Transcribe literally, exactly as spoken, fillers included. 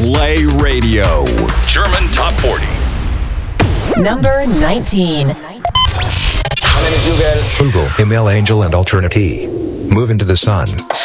Play Radio. German Top forty. Number nineteen. My name is Juvel. Google, Email Angel and Alternate. Move into the Sun.